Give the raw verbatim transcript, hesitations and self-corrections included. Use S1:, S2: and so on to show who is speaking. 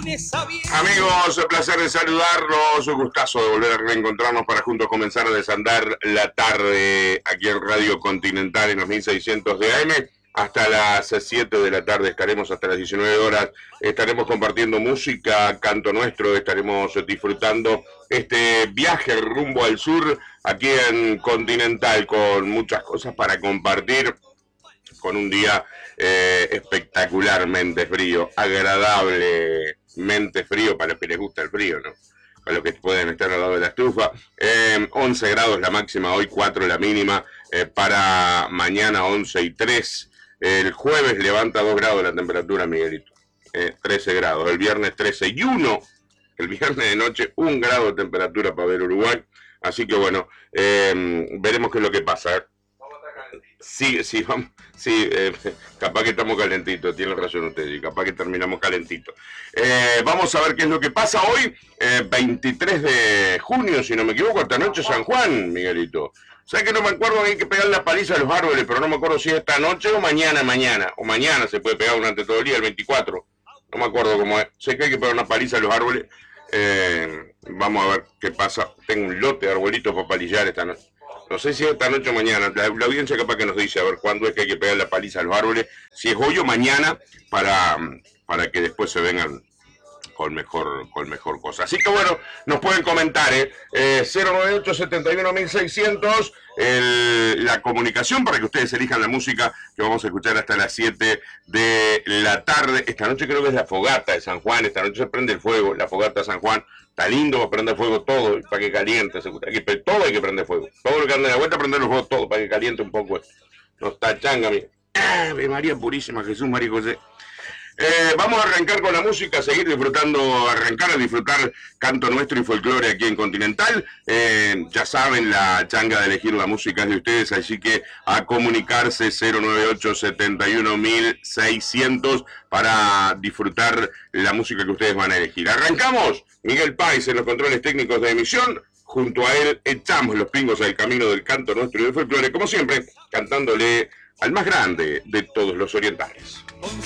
S1: Amigos, placer de saludarlos, un gustazo de volver a reencontrarnos para juntos comenzar a desandar la tarde aquí en Radio Continental en los mil seiscientos de A M. Hasta las siete de la tarde estaremos, hasta las diecinueve horas, estaremos compartiendo música, canto nuestro, estaremos disfrutando este viaje rumbo al sur aquí en Continental con muchas cosas para compartir, con un día eh, espectacularmente frío, agradablemente frío para los que les gusta el frío, ¿no? Para los que pueden estar al lado de la estufa. Eh, once grados la máxima hoy, cuatro la mínima, eh, para mañana once y tres. El jueves levanta dos grados la temperatura, Miguelito, eh, trece grados. El viernes trece y uno. El viernes de noche un grado de temperatura para ver Uruguay. Así que bueno, eh, veremos qué es lo que pasa, ¿eh? Sí, sí, vamos, sí, eh, capaz que estamos calentitos, tiene razón usted, y capaz que terminamos calentitos. Eh, vamos a ver qué es lo que pasa hoy, eh, veintitrés de junio, si no me equivoco, esta noche San Juan, Miguelito. ¿Sabes que no me acuerdo que hay que pegar la paliza a los árboles, pero no me acuerdo si es esta noche o mañana, mañana, o mañana se puede pegar durante todo el día, el veinticuatro, no me acuerdo cómo es. Sé que hay que pegar una paliza a los árboles, eh, vamos a ver qué pasa. Tengo un lote de arbolitos para palillar esta noche. No sé si es esta noche o mañana, la, la audiencia capaz que nos dice a ver cuándo es que hay que pegar la paliza a los árboles, si es hoy o mañana, para, para que después se vengan con mejor, con mejor cosa. Así que bueno, nos pueden comentar, ¿eh? eh cero nueve ocho, setenta y uno, mil seiscientos, el, la comunicación para que ustedes elijan la música que vamos a escuchar hasta las siete de la tarde. Esta noche creo que es la fogata de San Juan, esta noche se prende el fuego, la fogata de San Juan. Está lindo para prender fuego todo, para que caliente, todo hay que prender fuego. Todo lo que anda de la vuelta, prender los fuegos, todo, para que caliente un poco. No está changa, mira. Ave María Purísima, Jesús, María José. Eh, vamos a arrancar con la música, seguir disfrutando, arrancar a disfrutar canto nuestro y folclore aquí en Continental. Eh, ya saben, la changa de elegir la música es de ustedes, así que a comunicarse cero nueve ocho, setenta y uno, mil seiscientos para disfrutar la música que ustedes van a elegir. Arrancamos, Miguel Páez en los controles técnicos de emisión. Junto a él echamos los pingos al camino del canto nuestro y del folclore, como siempre, cantándole al más grande de todos los orientales.